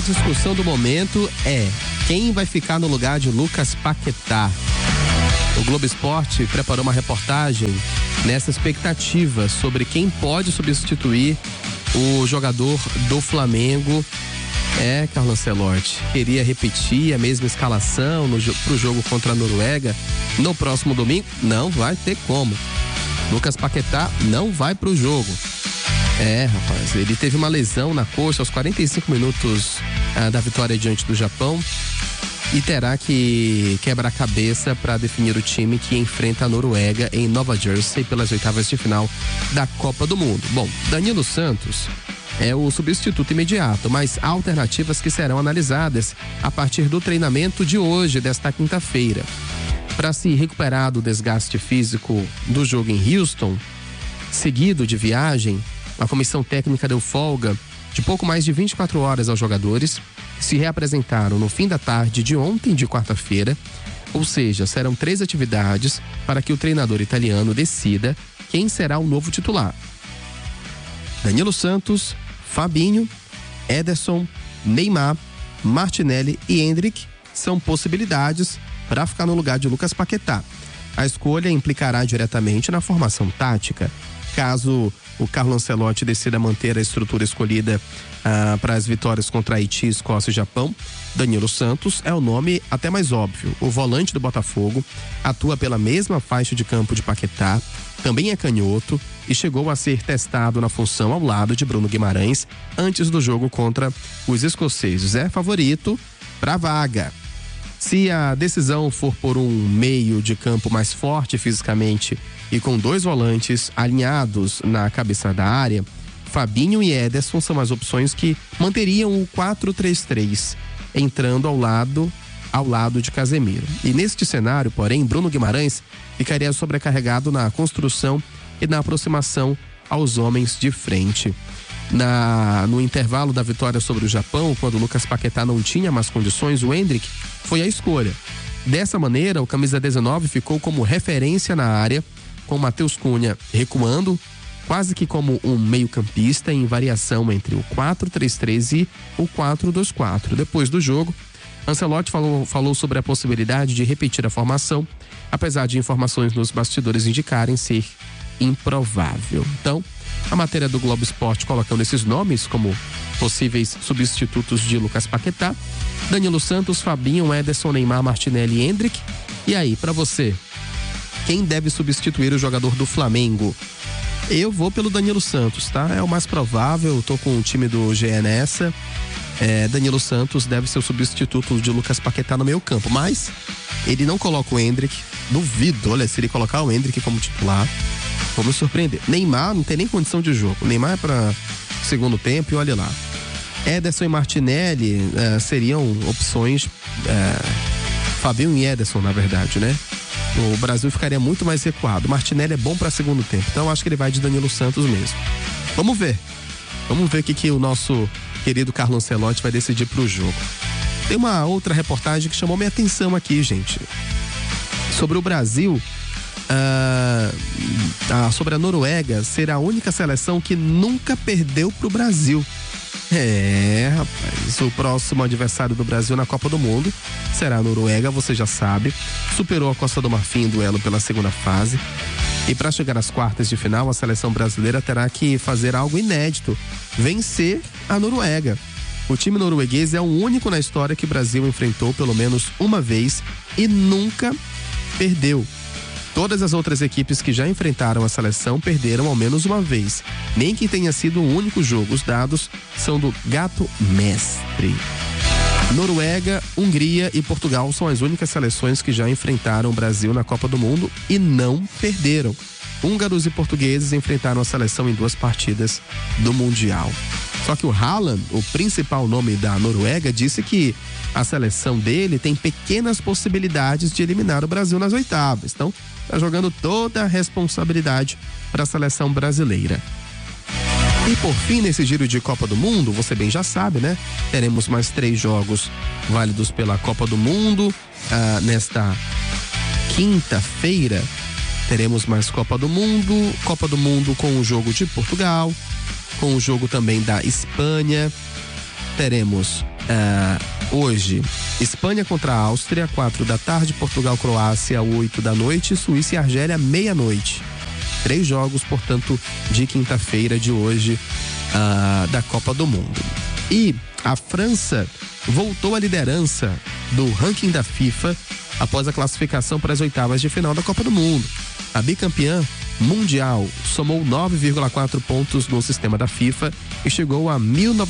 discussão do momento é quem vai ficar no lugar de Lucas Paquetá. O Globo Esporte preparou uma reportagem nessa expectativa sobre quem pode substituir o jogador do Flamengo. Carlo Ancelotti queria repetir a mesma escalação pro jogo contra a Noruega no próximo domingo. Não vai ter como. Lucas Paquetá não vai pro jogo. Rapaz, ele teve uma lesão na coxa aos 45 minutos da vitória diante do Japão e terá que quebrar a cabeça para definir o time que enfrenta a Noruega em Nova Jersey pelas oitavas de final da Copa do Mundo. Bom, Danilo Santos é o substituto imediato, mas há alternativas que serão analisadas a partir do treinamento de hoje, desta quinta-feira. Para se recuperar do desgaste físico do jogo em Houston, seguido de viagem, a comissão técnica deu folga de pouco mais de 24 horas aos jogadores, que se reapresentaram no fim da tarde de ontem, de quarta-feira, ou seja, serão 3 atividades para que o treinador italiano decida quem será o novo titular. Danilo Santos, Fabinho, Ederson, Neymar, Martinelli e Endrick são possibilidades para ficar no lugar de Lucas Paquetá. A escolha implicará diretamente na formação tática. Caso o Carlo Ancelotti decida manter a estrutura escolhida para as vitórias contra Haiti, Escócia e Japão, Danilo Santos é o nome até mais óbvio. O volante do Botafogo atua pela mesma faixa de campo de Paquetá, também é canhoto e chegou a ser testado na função ao lado de Bruno Guimarães antes do jogo contra os escoceses. É favorito para a vaga. Se a decisão for por um meio de campo mais forte fisicamente e com 2 volantes alinhados na cabeça da área, Fabinho e Ederson são as opções que manteriam o 4-3-3, entrando ao lado de Casemiro. E neste cenário, porém, Bruno Guimarães ficaria sobrecarregado na construção e na aproximação aos homens de frente. No intervalo da vitória sobre o Japão, quando o Lucas Paquetá não tinha mais condições, o Endrick foi a escolha. Dessa maneira, o camisa 19 ficou como referência na área, com Matheus Cunha recuando, quase que como um meio-campista em variação entre o 4-3-3 e o 4-2-4. Depois do jogo, Ancelotti falou sobre a possibilidade de repetir a formação, apesar de informações nos bastidores indicarem ser improvável. Então, a matéria do Globo Esporte colocando esses nomes como possíveis substitutos de Lucas Paquetá: Danilo Santos, Fabinho, Ederson, Neymar, Martinelli e Endrick. E aí, para você, quem deve substituir o jogador do Flamengo? Eu vou pelo Danilo Santos, tá? É o mais provável, eu tô com o time do GE nessa. Danilo Santos deve ser o substituto de Lucas Paquetá no meio campo, mas ele não coloca o Endrick. Duvido, olha, se ele colocar o Endrick como titular, vou me surpreender. Neymar não tem nem condição de jogo. Neymar é para segundo tempo e olha lá. Ederson e Martinelli seriam opções, Fabinho e Ederson, na verdade, né? O Brasil ficaria muito mais recuado. Martinelli é bom para segundo tempo, então acho que ele vai de Danilo Santos mesmo. Vamos ver o que o nosso querido Carlo Ancelotti vai decidir pro jogo. Tem uma outra reportagem que chamou minha atenção aqui, gente, sobre o Brasil, sobre a Noruega ser a única seleção que nunca perdeu pro Brasil. Rapaz, o próximo adversário do Brasil na Copa do Mundo será a Noruega, você já sabe. Superou a Costa do Marfim em duelo pela segunda fase. E para chegar às quartas de final, a seleção brasileira terá que fazer algo inédito: vencer a Noruega. O time norueguês é o único na história que o Brasil enfrentou pelo menos uma vez e nunca perdeu. Todas as outras equipes que já enfrentaram a seleção perderam ao menos uma vez, nem que tenha sido um único jogo. Os dados são do Gato Mestre. Noruega, Hungria e Portugal são as únicas seleções que já enfrentaram o Brasil na Copa do Mundo e não perderam. Húngaros e portugueses enfrentaram a seleção em 2 partidas do Mundial. Só que o Haaland, o principal nome da Noruega, disse que a seleção dele tem pequenas possibilidades de eliminar o Brasil nas oitavas. Então, está jogando toda a responsabilidade para a seleção brasileira. E por fim, nesse giro de Copa do Mundo, você bem já sabe, né? Teremos mais 3 jogos válidos pela Copa do Mundo. Nesta quinta-feira, teremos mais Copa do Mundo com o jogo de Portugal, com o jogo também da Espanha. Teremos Hoje, Espanha contra a Áustria, 4 da tarde, Portugal, Croácia, 8 da noite, Suíça e Argélia, meia-noite. 3 jogos, portanto, de quinta-feira de hoje da Copa do Mundo. E a França voltou à liderança do ranking da FIFA após a classificação para as oitavas de final da Copa do Mundo. A bicampeã mundial somou 9,4 pontos no sistema da FIFA e chegou a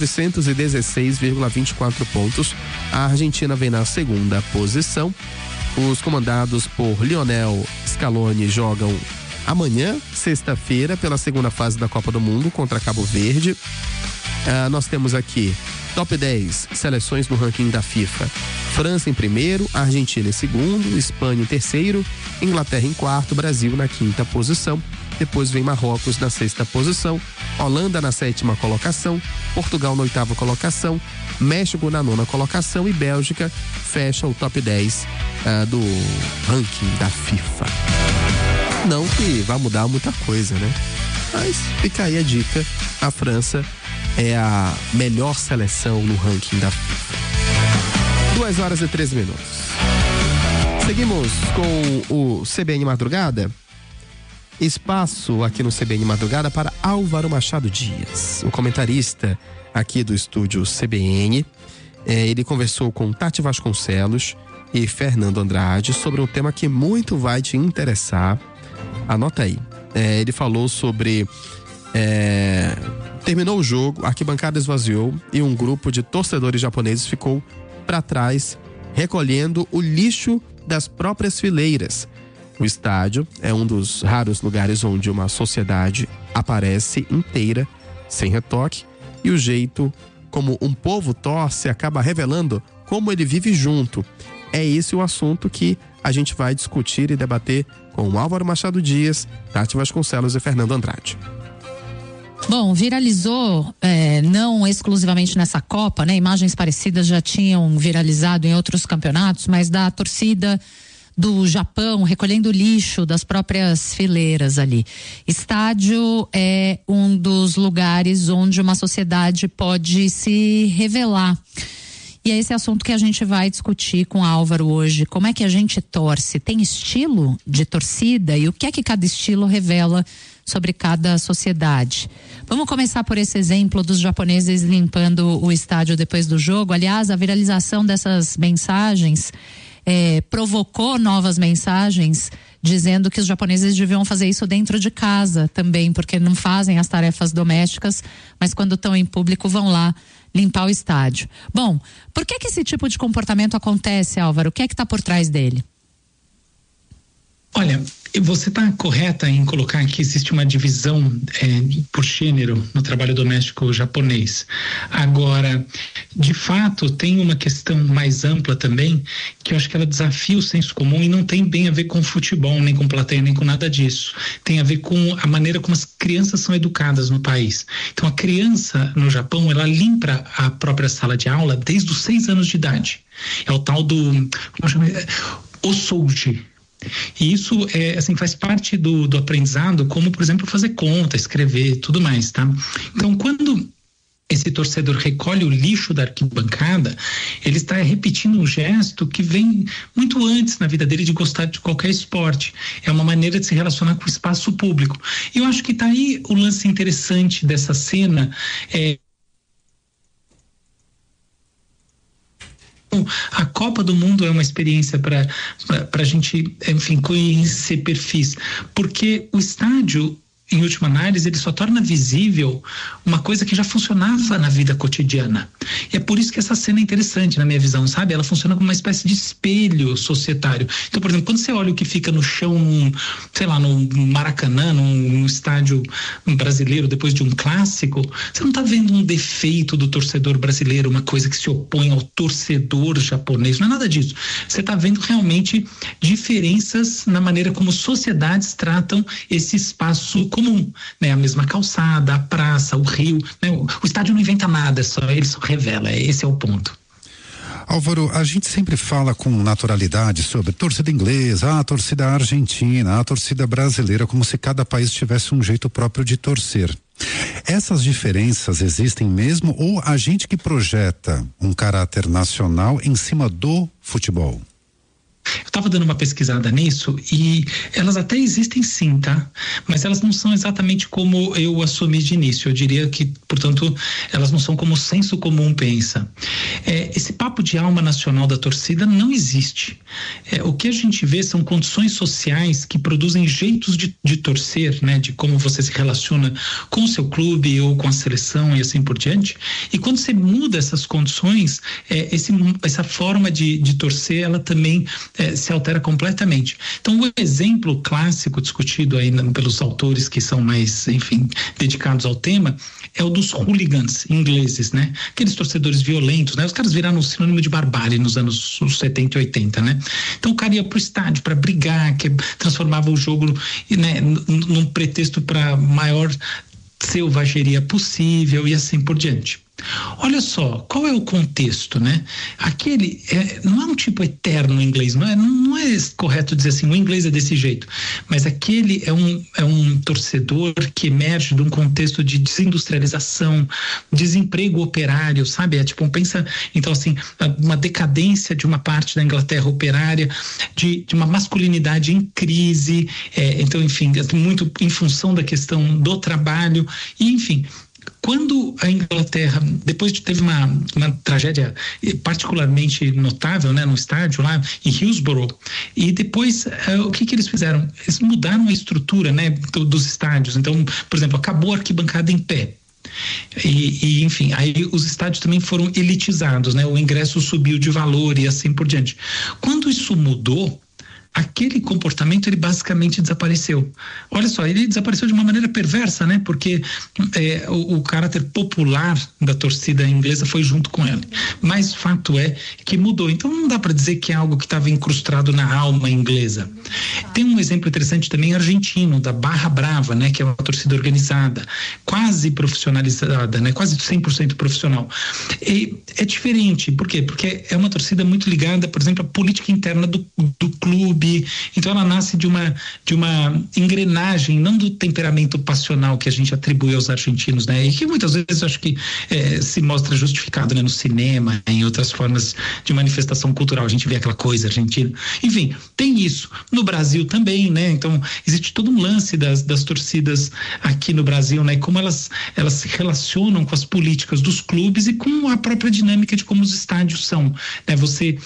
1.916,24 pontos. A Argentina vem na segunda posição. Os comandados por Lionel Scaloni jogam amanhã, sexta-feira, pela segunda fase da Copa do Mundo contra Cabo Verde. Nós temos aqui top 10 seleções no ranking da FIFA. França em primeiro, Argentina em segundo, Espanha em terceiro, Inglaterra em quarto, Brasil na quinta posição. Depois vem Marrocos na sexta posição, Holanda na sétima colocação, Portugal na oitava colocação, México na nona colocação e Bélgica fecha o top 10 do ranking da FIFA. Não que vá mudar muita coisa, né? Mas fica aí a dica, a França é a melhor seleção no ranking da FIFA. 2h13. Seguimos com o CBN Madrugada. Espaço aqui no CBN Madrugada para Álvaro Machado Dias, o comentarista aqui do estúdio CBN. Ele conversou com Tati Vasconcelos e Fernando Andrade sobre um tema que muito vai te interessar. Anota aí. Ele falou sobre terminou o jogo, a arquibancada esvaziou e um grupo de torcedores japoneses ficou para trás recolhendo o lixo das próprias fileiras. O estádio é um dos raros lugares onde uma sociedade aparece inteira, sem retoque, e o jeito como um povo torce acaba revelando como ele vive junto. É esse o assunto que a gente vai discutir e debater com Álvaro Machado Dias, Tati Vasconcelos e Fernando Andrade. Bom, viralizou, não exclusivamente nessa Copa, né? Imagens parecidas já tinham viralizado em outros campeonatos, mas da torcida do Japão recolhendo lixo das próprias fileiras ali. Estádio é um dos lugares onde uma sociedade pode se revelar. E é esse assunto que a gente vai discutir com o Álvaro hoje. Como é que a gente torce? Tem estilo de torcida? E o que é que cada estilo revela sobre cada sociedade? Vamos começar por esse exemplo dos japoneses limpando o estádio depois do jogo. Aliás, a viralização dessas mensagens provocou novas mensagens dizendo que os japoneses deviam fazer isso dentro de casa também, porque não fazem as tarefas domésticas, mas quando estão em público vão lá limpar o estádio. Bom, por que esse tipo de comportamento acontece, Álvaro? O que é que está por trás dele? Olha, você está correta em colocar que existe uma divisão por gênero no trabalho doméstico japonês. Agora, de fato, tem uma questão mais ampla também, que eu acho que ela desafia o senso comum e não tem bem a ver com futebol, nem com plateia, nem com nada disso. Tem a ver com a maneira como as crianças são educadas no país. Então, a criança no Japão, ela limpa a própria sala de aula desde os 6 anos de idade. É o tal do, como chama? Osouji. E isso faz parte do aprendizado, como, por exemplo, fazer conta, escrever, tudo mais, tá? Então, quando esse torcedor recolhe o lixo da arquibancada, ele está repetindo um gesto que vem muito antes na vida dele de gostar de qualquer esporte. É uma maneira de se relacionar com o espaço público. E eu acho que tá aí o lance interessante dessa cena. A Copa do Mundo é uma experiência para a gente, enfim, conhecer perfis, porque o estádio, em última análise, ele só torna visível uma coisa que já funcionava na vida cotidiana. E é por isso que essa cena é interessante, na minha visão, sabe? Ela funciona como uma espécie de espelho societário. Então, por exemplo, quando você olha o que fica no chão, no Maracanã, num estádio brasileiro, depois de um clássico, você não está vendo um defeito do torcedor brasileiro, uma coisa que se opõe ao torcedor japonês, não é nada disso. Você está vendo realmente diferenças na maneira como sociedades tratam esse espaço comum, né? A mesma calçada, a praça, o rio, né? O estádio não inventa nada, ele só revela, esse é o ponto. Álvaro, a gente sempre fala com naturalidade sobre torcida inglesa, a torcida argentina, a torcida brasileira, como se cada país tivesse um jeito próprio de torcer. Essas diferenças existem mesmo ou a gente que projeta um caráter nacional em cima do futebol? Eu estava dando uma pesquisada nisso e elas até existem sim, tá? Mas elas não são exatamente como eu assumi de início. Eu diria que, portanto, elas não são como o senso comum pensa. Esse papo de alma nacional da torcida não existe. O que a gente vê são condições sociais que produzem jeitos de torcer, né? De como você se relaciona com o seu clube ou com a seleção e assim por diante. E quando você muda essas condições, essa forma de torcer, ela também se altera completamente. Então, o exemplo clássico discutido aí pelos autores que são mais, enfim, dedicados ao tema, é o dos hooligans ingleses, né? Aqueles torcedores violentos, né? Os caras viraram um sinônimo de barbárie nos anos 70 e 80, né? Então, o cara ia pro estádio para brigar, que transformava o jogo, né, num pretexto para maior selvageria possível e assim por diante. Olha só, qual é o contexto, né? Aquele não é um tipo eterno em inglês, não é correto dizer assim, o inglês é desse jeito, mas aquele é um torcedor que emerge de um contexto de desindustrialização, desemprego operário, sabe? Pensa, então assim, uma decadência de uma parte da Inglaterra operária, de uma masculinidade em crise, então enfim, muito em função da questão do trabalho, e enfim. Quando a Inglaterra, depois teve uma tragédia particularmente notável, né, no estádio lá em Hillsborough, e depois o que eles fizeram? Eles mudaram a estrutura, né, dos estádios. Então, por exemplo, acabou a arquibancada em pé. E enfim, aí os estádios também foram elitizados, né? O ingresso subiu de valor e assim por diante. Quando isso mudou, aquele comportamento ele basicamente desapareceu. Olha só, ele desapareceu de uma maneira perversa, né? Porque o caráter popular da torcida inglesa foi junto com ele. Mas fato é que mudou. Então não dá para dizer que é algo que estava incrustado na alma inglesa. Tem um exemplo interessante também argentino, da Barra Brava, né? Que é uma torcida organizada, quase profissionalizada, né? Quase 100% profissional. E é diferente. Por quê? Porque é uma torcida muito ligada, por exemplo, à política interna do clube. Então ela nasce de uma engrenagem, não do temperamento passional que a gente atribui aos argentinos, né? E que muitas vezes acho que se mostra justificado, né? No cinema, em outras formas de manifestação cultural, a gente vê aquela coisa argentina. Enfim, tem isso. No Brasil também, né? Então existe todo um lance das torcidas aqui no Brasil, né? Como elas se relacionam com as políticas dos clubes e com a própria dinâmica de como os estádios são, né? Você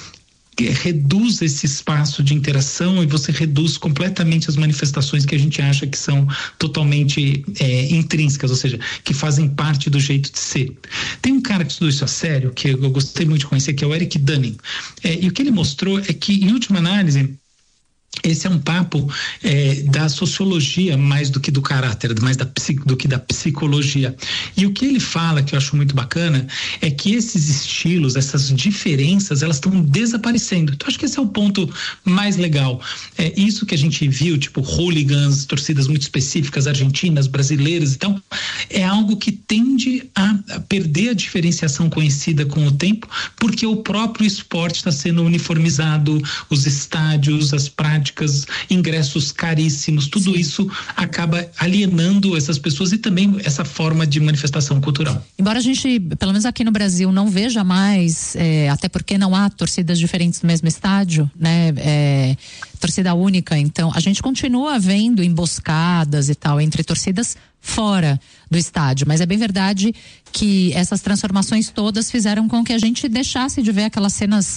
reduz esse espaço de interação e você reduz completamente as manifestações que a gente acha que são totalmente intrínsecas, ou seja, que fazem parte do jeito de ser. Tem um cara que estudou isso a sério, que eu gostei muito de conhecer, que é o Eric Dunning, e o que ele mostrou é que, em última análise, esse é um papo da sociologia mais do que do caráter, mais do que da psicologia. E o que ele fala, que eu acho muito bacana, é que esses estilos, essas diferenças, elas estão desaparecendo. Então, acho que esse é o ponto mais legal. Isso que a gente viu, tipo hooligans, torcidas muito específicas, argentinas, brasileiras, então, é algo que tende a perder a diferenciação conhecida com o tempo, porque o próprio esporte está sendo uniformizado, os estádios, as práticas, ingressos caríssimos, tudo isso acaba alienando essas pessoas e também essa forma de manifestação cultural. Embora a gente, pelo menos aqui no Brasil, não veja mais, até porque não há torcidas diferentes no mesmo estádio, né? Torcida única, então a gente continua vendo emboscadas e tal entre torcidas fora do estádio, mas é bem verdade que essas transformações todas fizeram com que a gente deixasse de ver aquelas cenas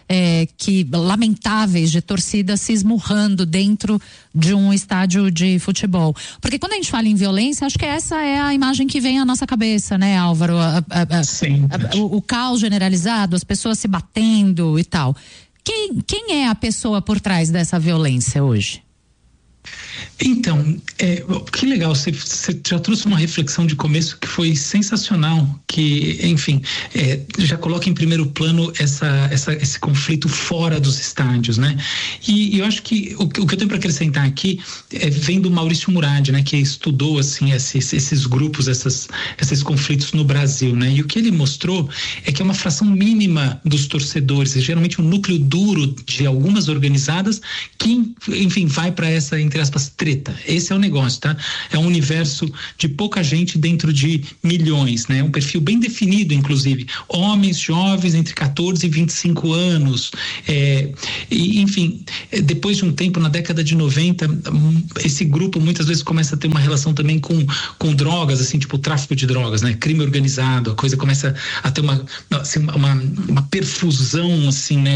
lamentáveis de torcida se esmurrando dentro de um estádio de futebol. Porque quando a gente fala em violência, acho que essa é a imagem que vem à nossa cabeça, né, Álvaro? O caos generalizado, as pessoas se batendo e tal. Quem é a pessoa por trás dessa violência hoje? Então, que legal, você já trouxe uma reflexão de começo que foi sensacional, que, enfim, já coloca em primeiro plano esse conflito fora dos estádios, né? E eu acho que o que eu tenho para acrescentar aqui vem do Maurício Murad, né? Que estudou, assim, esses grupos, esses conflitos no Brasil, né? E o que ele mostrou é que é uma fração mínima dos torcedores, geralmente um núcleo duro de algumas organizadas que, enfim, vai para essa, entre aspas, treta. Esse é o negócio, tá? É um universo de pouca gente dentro de milhões, né? Um perfil bem definido, inclusive. Homens jovens entre 14 e 25 anos. E, enfim, depois de um tempo, na década de 90, esse grupo muitas vezes começa a ter uma relação também com drogas, assim, tipo tráfico de drogas, né? Crime organizado, a coisa começa a ter uma perfusão, assim, né?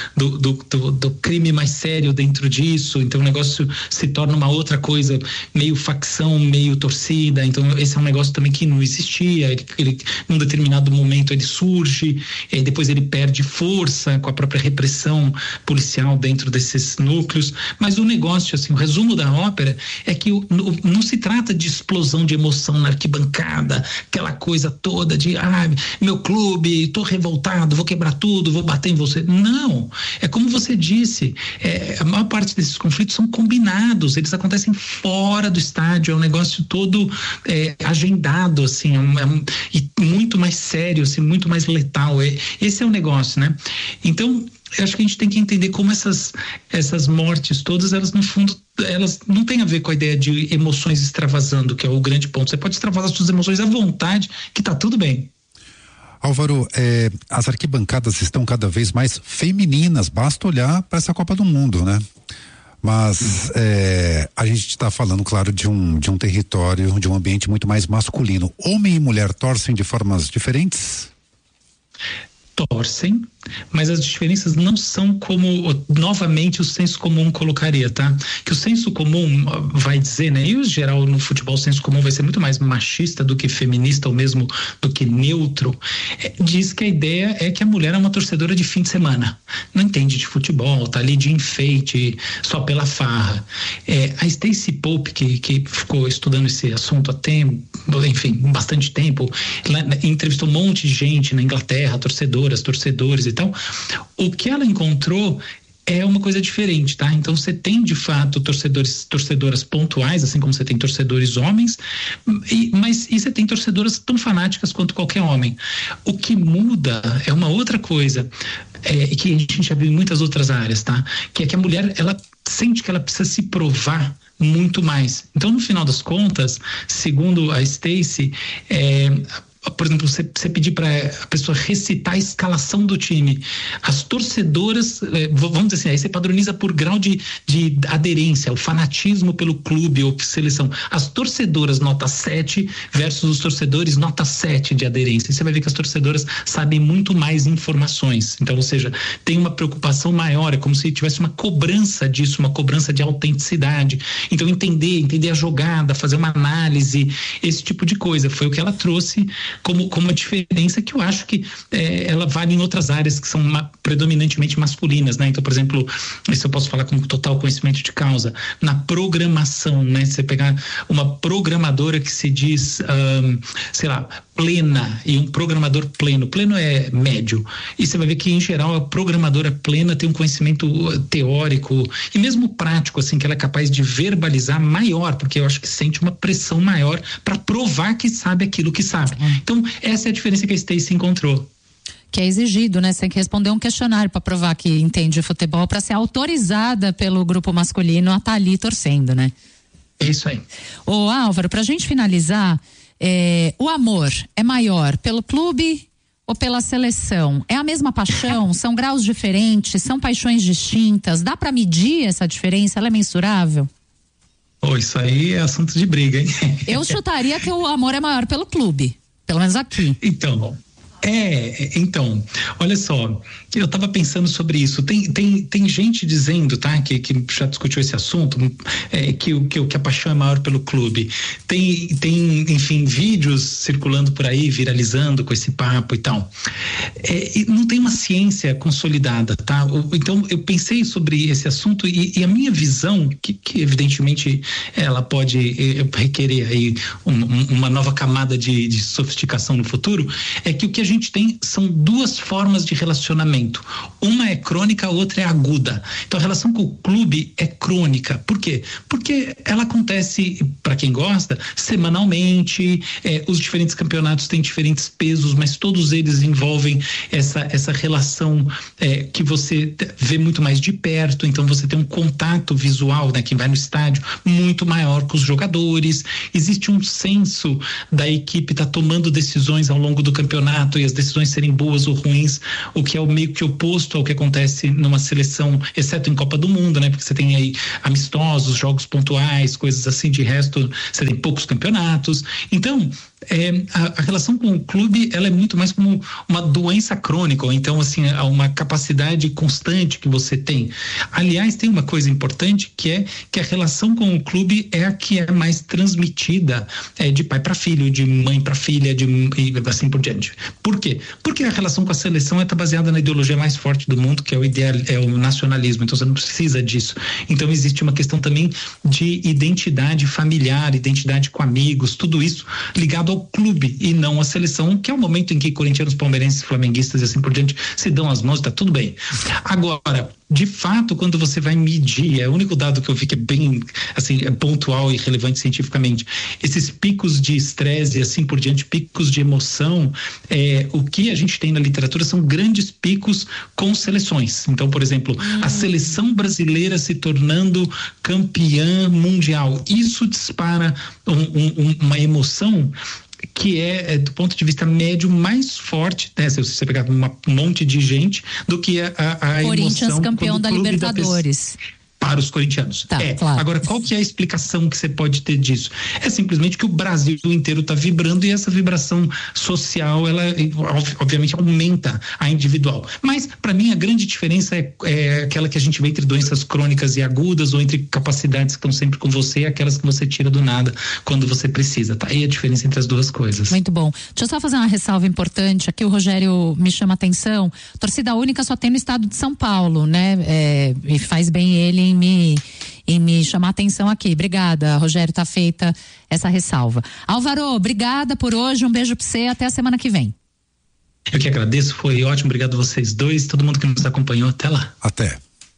Do crime mais sério dentro disso. Então o negócio se torna uma outra coisa, meio facção, meio torcida. Então esse é um negócio também que não existia. Ele num determinado momento ele surge, e depois ele perde força com a própria repressão policial dentro desses núcleos. Mas o negócio, assim, o resumo da ópera é que não se trata de explosão de emoção na arquibancada, aquela coisa toda de meu clube, tô revoltado, vou quebrar tudo, vou bater em você. Não, é como você disse, a maior parte desses conflitos são combinados, eles acontecem fora do estádio, é um negócio todo agendado, assim, e muito mais sério, assim, muito mais letal. Esse é o negócio, né? Então, eu acho que a gente tem que entender como essas mortes todas, elas no fundo, elas não têm a ver com a ideia de emoções extravasando, que é o grande ponto. Você pode extravasar suas emoções à vontade, que tá tudo bem. Álvaro, as arquibancadas estão cada vez mais femininas, basta olhar para essa Copa do Mundo, né? Mas a gente está falando, claro, de um território, de um ambiente muito mais masculino. Homem e mulher torcem de formas diferentes? Torcem, mas as diferenças não são como novamente o senso comum colocaria, tá? Que o senso comum vai dizer, né? E em geral no futebol o senso comum vai ser muito mais machista do que feminista ou mesmo do que neutro. Diz que a ideia é que a mulher é uma torcedora de fim de semana, não entende de futebol, tá ali de enfeite, só pela farra. A Stacey Pope, que ficou estudando esse assunto há tempo, enfim, bastante tempo, ela entrevistou um monte de gente na Inglaterra, torcedores e tal. O que ela encontrou é uma coisa diferente, tá? Então você tem de fato torcedoras pontuais, assim como você tem torcedores homens, mas você tem torcedoras tão fanáticas quanto qualquer homem. O que muda é uma outra coisa, que a gente já viu em muitas outras áreas, tá? Que é que a mulher, ela sente que ela precisa se provar muito mais. Então, no final das contas, segundo a Stacey, por exemplo, você pedir para a pessoa recitar a escalação do time, as torcedoras, vamos dizer assim, aí você padroniza por grau de aderência, o fanatismo pelo clube ou seleção. As torcedoras nota 7 versus os torcedores nota 7 de aderência. E você vai ver que as torcedoras sabem muito mais informações. Então, ou seja, tem uma preocupação maior, é como se tivesse uma cobrança disso, uma cobrança de autenticidade. Então, entender a jogada, fazer uma análise, esse tipo de coisa. Foi o que ela trouxe como uma diferença que eu acho que ela vale em outras áreas que são predominantemente masculinas, né? Então, por exemplo, isso eu posso falar com total conhecimento de causa, na programação, né? Você pegar uma programadora que se diz, sei lá, plena e um programador pleno é médio, e você vai ver que em geral a programadora plena tem um conhecimento teórico e mesmo prático, assim, que ela é capaz de verbalizar maior, porque eu acho que sente uma pressão maior para provar que sabe aquilo que sabe. Então essa é a diferença que a Stacey encontrou. Que é exigido, né? Você tem que responder um questionário para provar que entende futebol, para ser autorizada pelo grupo masculino a estar ali torcendo, né? É isso aí. Ô Álvaro, pra gente finalizar, o amor é maior pelo clube ou pela seleção? É a mesma paixão? São graus diferentes? São paixões distintas? Dá para medir essa diferença? Ela é mensurável? Isso aí é assunto de briga, hein? Eu chutaria que o amor é maior pelo clube, pelo menos aqui. Então, olha só, eu estava pensando sobre isso. Tem gente dizendo, tá, que já discutiu esse assunto, que a paixão é maior pelo clube. Tem, enfim, vídeos circulando por aí, viralizando com esse papo e tal. E não tem uma ciência consolidada, tá? Então, eu pensei sobre esse assunto e a minha visão, que evidentemente ela pode requerer aí uma nova camada de sofisticação no futuro, é que o que a gente tem são duas formas de relacionamento. Uma é crônica, a outra é aguda. Então a relação com o clube é crônica. Por quê? Porque ela acontece, para quem gosta, semanalmente. Os diferentes campeonatos têm diferentes pesos, mas todos eles envolvem essa relação que você vê muito mais de perto. Então você tem um contato visual, né? Quem vai no estádio, muito maior com os jogadores. Existe um senso da equipe estar tomando decisões ao longo do campeonato e as decisões serem boas ou ruins, o que é o meio que oposto ao que acontece numa seleção, exceto em Copa do Mundo, né? Porque você tem aí amistosos, jogos pontuais, coisas assim. De resto, você tem poucos campeonatos. Então, a relação com o clube, ela é muito mais como uma doença crônica, ou então assim, uma capacidade constante que você tem. Aliás, tem uma coisa importante que é que a relação com o clube é a que é mais transmitida de pai para filho, de mãe para filha, e assim por diante. Por quê? Porque a relação com a seleção está baseada na ideologia mais forte do mundo, que é o nacionalismo. Então você não precisa disso. Então existe uma questão também de identidade familiar, identidade com amigos, tudo isso ligado ao clube e não à seleção, que é o momento em que corintianos, palmeirenses, flamenguistas e assim por diante se dão as mãos, tá tudo bem. Agora, de fato, quando você vai medir, o único dado que eu vi que é bem assim, pontual e relevante cientificamente, esses picos de estresse e assim por diante, picos de emoção, o que a gente tem na literatura são grandes picos com seleções. Então, por exemplo, a seleção brasileira se tornando campeã mundial, isso dispara uma emoção que do ponto de vista médio mais forte, né? Se você pegar um monte de gente, do que a Corinthians emoção campeão da Libertadores. Para os corintianos. Claro. Agora, qual que é a explicação que você pode ter disso? É simplesmente que o Brasil inteiro está vibrando e essa vibração social, ela obviamente aumenta a individual. Mas, para mim, a grande diferença é aquela que a gente vê entre doenças crônicas e agudas, ou entre capacidades que estão sempre com você e aquelas que você tira do nada quando você precisa. Tá aí a diferença entre as duas coisas. Muito bom. Deixa eu só fazer uma ressalva importante. Aqui o Rogério me chama a atenção. Torcida única só tem no estado de São Paulo, né? E faz bem ele em me chamar a atenção aqui. Obrigada, Rogério, tá feita essa ressalva. Álvaro, obrigada por hoje, um beijo pra você, até a semana que vem. Eu que agradeço, foi ótimo, obrigado a vocês dois, todo mundo que nos acompanhou, até lá. Até.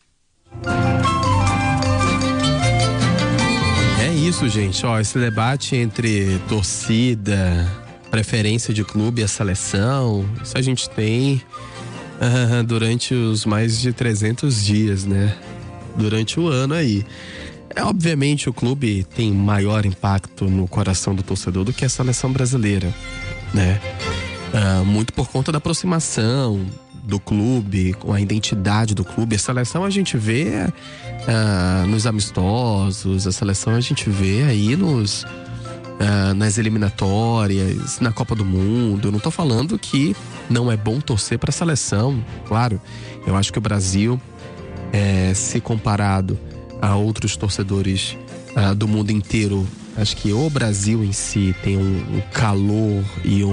É isso, gente, esse debate entre torcida, preferência de clube e a seleção, isso a gente tem durante os mais de 300 dias, né? Durante o ano aí. Obviamente o clube tem maior impacto no coração do torcedor do que a seleção brasileira, né? Muito por conta da aproximação do clube, com a identidade do clube. A seleção a gente vê nos amistosos, a seleção a gente vê aí nas eliminatórias, na Copa do Mundo. Eu não tô falando que não é bom torcer para a seleção, claro. Eu acho que o Brasil, se comparado a outros torcedores do mundo inteiro, acho que o Brasil em si tem um calor e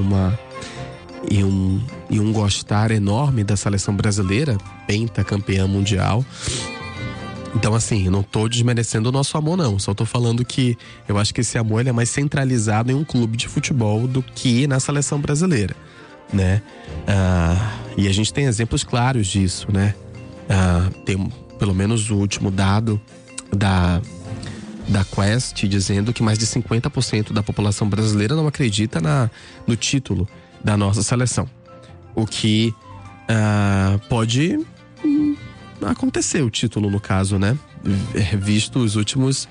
um gostar enorme da seleção brasileira, pentacampeã mundial. Então, assim, eu não tô desmerecendo o nosso amor, não. Só tô falando que eu acho que esse amor ele é mais centralizado em um clube de futebol do que na seleção brasileira, né? E a gente tem exemplos claros disso, né? Tem pelo menos o último dado da Quest dizendo que mais de 50% da população brasileira não acredita no título da nossa seleção. O que pode acontecer, o título no caso, né? Visto os últimos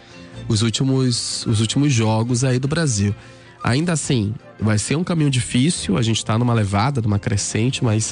jogos aí do Brasil. Ainda assim, vai ser um caminho difícil, a gente tá numa levada, numa crescente, mas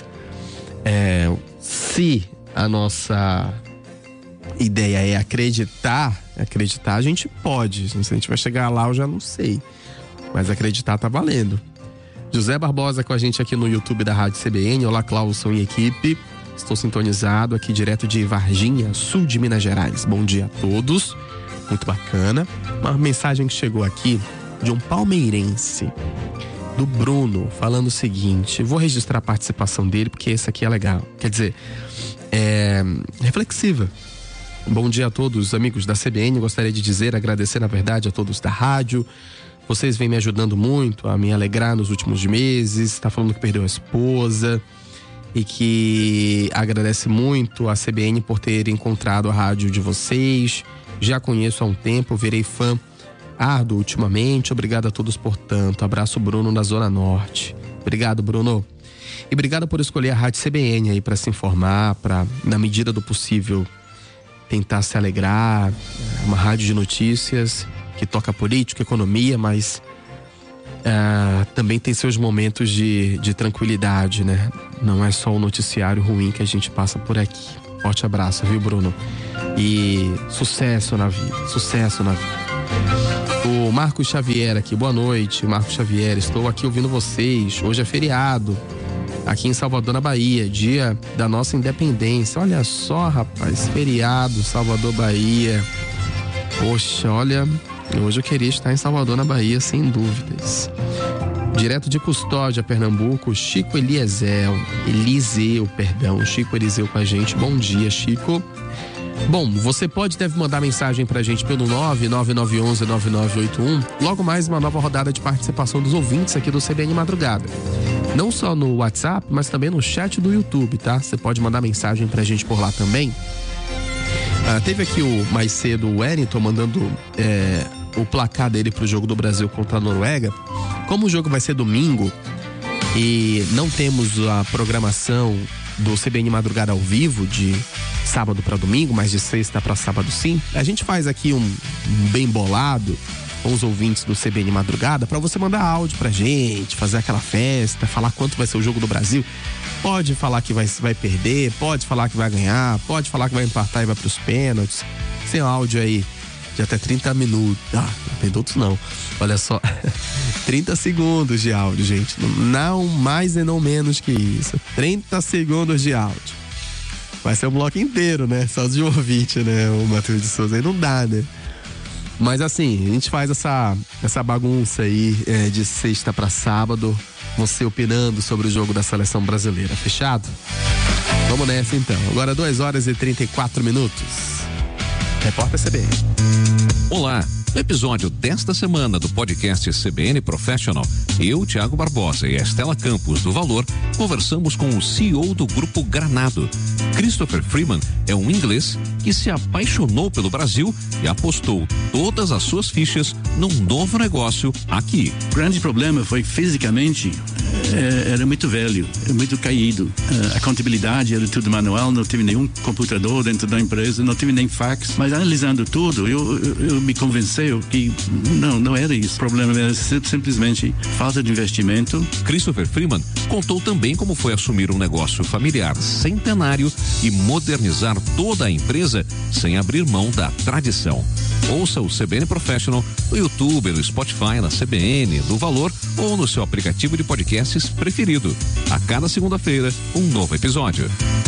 se a nossa ideia é acreditar, a gente pode. Se a gente vai chegar lá, eu já não sei. Mas acreditar tá valendo. José Barbosa com a gente aqui no YouTube da Rádio CBN. Olá, Clauson e equipe. Estou sintonizado aqui direto de Varginha, sul de Minas Gerais. Bom dia a todos. Muito bacana. Uma mensagem que chegou aqui de um palmeirense, do Bruno, falando o seguinte. Vou registrar a participação dele porque esse aqui é legal. Quer dizer, reflexiva. Bom dia a todos, amigos da CBN. Gostaria de agradecer, na verdade, a todos da rádio Vocês vêm me ajudando muito a me alegrar nos últimos meses. Tá falando que perdeu a esposa e que agradece muito a CBN por ter encontrado a rádio de vocês. Já conheço há um tempo, virei fã árduo ultimamente. Obrigado a todos por tanto. Abraço, Bruno, da Zona Norte. Obrigado, Bruno. E obrigado por escolher a rádio CBN aí para se informar, para, na medida do possível, tentar se alegrar. Uma rádio de notícias que toca política, economia, mas também tem seus momentos de tranquilidade, né? Não é só o noticiário ruim que a gente passa por aqui. Forte abraço, viu, Bruno? E sucesso na vida, sucesso na vida. O Marcos Xavier aqui, boa noite, Marcos Xavier, estou aqui ouvindo vocês. Hoje é feriado aqui em Salvador, na Bahia, dia da nossa independência. Olha só, rapaz, feriado, Salvador, Bahia. Poxa, olha, hoje eu queria estar em Salvador, na Bahia, sem dúvidas. Direto de Custódia, Pernambuco, Chico Eliseu com a gente. Bom dia, Chico. Bom, você deve mandar mensagem pra gente pelo 99911-9981. Logo mais uma nova rodada de participação dos ouvintes aqui do CBN Madrugada. Não só no WhatsApp, mas também no chat do YouTube, tá? Você pode mandar mensagem pra gente por lá também. Teve aqui mais cedo o Wellington mandando o placar dele pro jogo do Brasil contra a Noruega. Como o jogo vai ser domingo e não temos a programação do CBN Madrugada ao vivo de sábado para domingo, mas de sexta para sábado sim, a gente faz aqui um bem bolado com os ouvintes do CBN Madrugada para você mandar áudio pra gente, fazer aquela festa, falar quanto vai ser o jogo do Brasil. Pode falar que vai perder, pode falar que vai ganhar, pode falar que vai empatar e vai pros pênaltis. Sem áudio aí de até 30 minutos. Não tem outros não. Olha só, 30 segundos de áudio, gente. Não mais e não menos que isso. 30 segundos de áudio. Vai ser um bloco inteiro, né? Só de ouvinte, né? O Matheus de Souza aí não dá, né? Mas assim, a gente faz essa bagunça aí de sexta para sábado. Você opinando sobre o jogo da seleção brasileira. Fechado? Vamos nessa então. Agora 2h34. Repórter CBN. Olá, no episódio desta semana do podcast CBN Professional, eu, Thiago Barbosa e a Estela Campos do Valor conversamos com o CEO do Grupo Granado. Christopher Freeman é um inglês que se apaixonou pelo Brasil e apostou todas as suas fichas num novo negócio aqui. O grande problema foi fisicamente era muito velho, muito caído. A contabilidade era tudo manual, não tive nenhum computador dentro da empresa, não tive nem fax. Mas analisando tudo, eu me convenceu que não era isso. O problema era simplesmente falta de investimento. Christopher Freeman contou também como foi assumir um negócio familiar centenário e modernizar toda a empresa sem abrir mão da tradição. Ouça o CBN Professional no YouTube, no Spotify, na CBN, do Valor ou no seu aplicativo de podcasts preferido. A cada segunda-feira, um novo episódio.